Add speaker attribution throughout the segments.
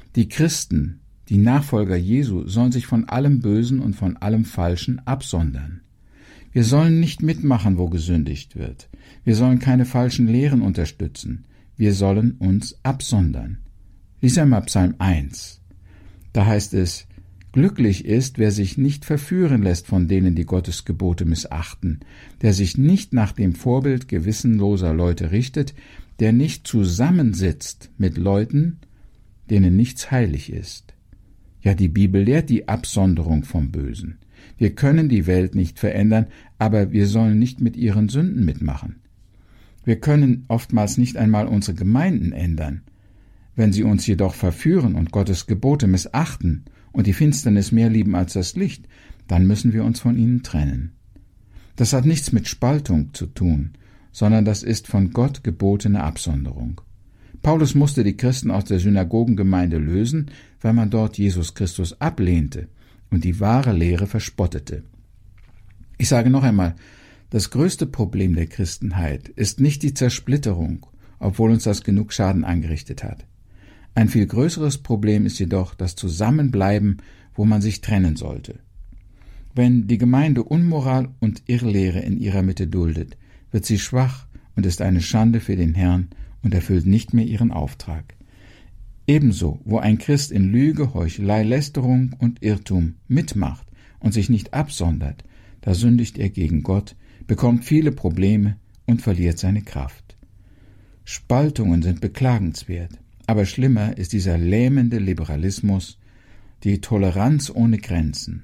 Speaker 1: Die Christen, die Nachfolger Jesu, sollen sich von allem Bösen und von allem Falschen absondern. Wir sollen nicht mitmachen, wo gesündigt wird. Wir sollen keine falschen Lehren unterstützen. Wir sollen uns absondern. Lies einmal Psalm 1. Da heißt es: Glücklich ist, wer sich nicht verführen lässt von denen, die Gottes Gebote missachten, der sich nicht nach dem Vorbild gewissenloser Leute richtet, der nicht zusammensitzt mit Leuten, denen nichts heilig ist. Ja, die Bibel lehrt die Absonderung vom Bösen. Wir können die Welt nicht verändern, aber wir sollen nicht mit ihren Sünden mitmachen. Wir können oftmals nicht einmal unsere Gemeinden ändern. Wenn sie uns jedoch verführen und Gottes Gebote missachten und die Finsternis mehr lieben als das Licht, dann müssen wir uns von ihnen trennen. Das hat nichts mit Spaltung zu tun, sondern das ist von Gott gebotene Absonderung. Paulus musste die Christen aus der Synagogengemeinde lösen, weil man dort Jesus Christus ablehnte und die wahre Lehre verspottete. Ich sage noch einmal, das größte Problem der Christenheit ist nicht die Zersplitterung, obwohl uns das genug Schaden angerichtet hat. Ein viel größeres Problem ist jedoch das Zusammenbleiben, wo man sich trennen sollte. Wenn die Gemeinde Unmoral und Irrlehre in ihrer Mitte duldet, wird sie schwach und ist eine Schande für den Herrn und erfüllt nicht mehr ihren Auftrag. Ebenso, wo ein Christ in Lüge, Heuchelei, Lästerung und Irrtum mitmacht und sich nicht absondert, da sündigt er gegen Gott, bekommt viele Probleme und verliert seine Kraft. Spaltungen sind beklagenswert, aber schlimmer ist dieser lähmende Liberalismus, die Toleranz ohne Grenzen.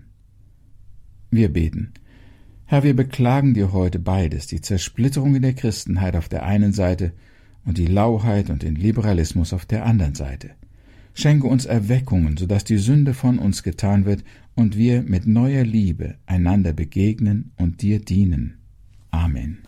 Speaker 1: Wir beten. Herr, wir beklagen dir heute beides, die Zersplitterung in der Christenheit auf der einen Seite und die Lauheit und den Liberalismus auf der anderen Seite. Schenke uns Erweckungen, sodass die Sünde von uns getan wird und wir mit neuer Liebe einander begegnen und dir dienen. Amen.